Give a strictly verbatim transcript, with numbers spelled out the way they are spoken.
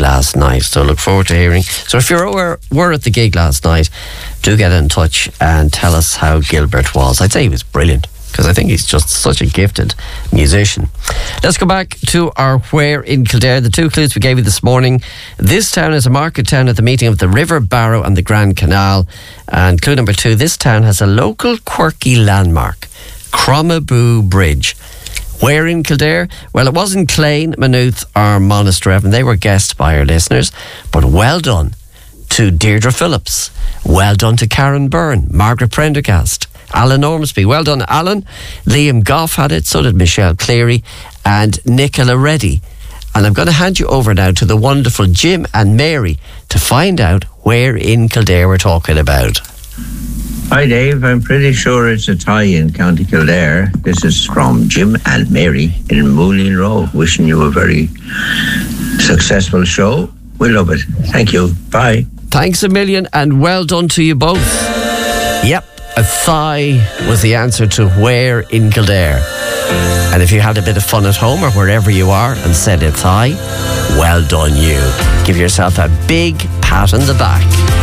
last night. So look forward to hearing. So if you were, were at the gig last night, do get in touch and tell us how Gilbert was. I'd say he was brilliant, because I think he's just such a gifted musician. Let's go back to our Where in Kildare. The two clues we gave you this morning. This town is a market town at the meeting of the River Barrow and the Grand Canal. And clue number two, this town has a local quirky landmark, Cromaboo Bridge. Where in Kildare? Well, it wasn't Clane, Maynooth or Monasterevin. They were guessed by our listeners. But well done to Deirdre Phillips. Well done to Karen Byrne, Margaret Prendergast, Alan Ormsby. Well done, Alan. Liam Goff had it, so did Michelle Cleary and Nicola Reddy. And I'm going to hand you over now to the wonderful Jim and Mary to find out where in Kildare we're talking about. Hi Dave, I'm pretty sure it's a tie in County Kildare. This is from Jim and Mary in Moulin Row. Wishing you a very successful show. We love it. Thank you. Bye. Thanks a million and well done to you both. Yep, a thigh was the answer to where in Kildare. And if you had a bit of fun at home or wherever you are and said a thigh, well done you. Give yourself a big pat on the back.